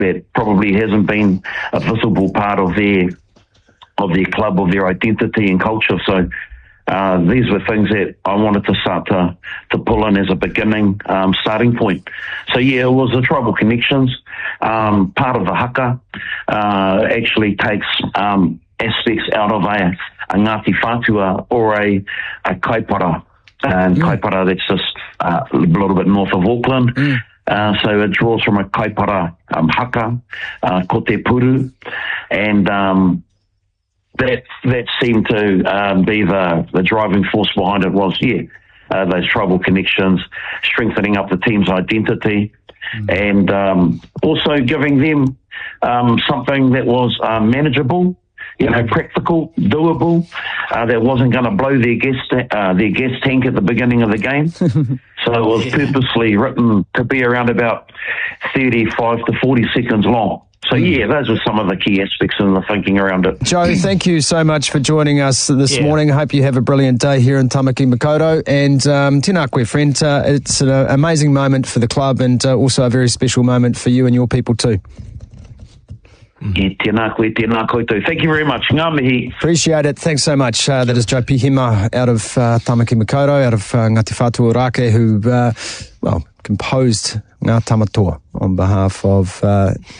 that probably hasn't been a visible part of their club, of their identity and culture. So these were things that I wanted to start to pull in as a beginning starting point. So yeah, it was the Tribal Connections. Part of the haka actually takes aspects out of a Ngāti Whātua or a kaipara. And kaipara, that's just a little bit north of Auckland. So it draws from a kaipara haka, ko te puru, and that seemed to be the driving force behind it was, those Tribal Connections, strengthening up the team's identity, and also giving them something that was manageable, practical, doable, that wasn't going to blow their gas tank at the beginning of the game. So it was purposely written to be around about 35 to 40 seconds long. So those were some of the key aspects in the thinking around it. Joe, thank you so much for joining us this morning. I hope you have a brilliant day here in Tamaki Makaurau. And tēnā koe, friend. It's an amazing moment for the club and also a very special moment for you and your people too. Tēnā koe too. Thank you very much. Ngā mihi. Appreciate it. Thanks so much. That is Joe Pihima out of Tamaki Makaurau, out of Ngāti Whātua Ōrākei, who, composed Ngā Tamatoa on behalf of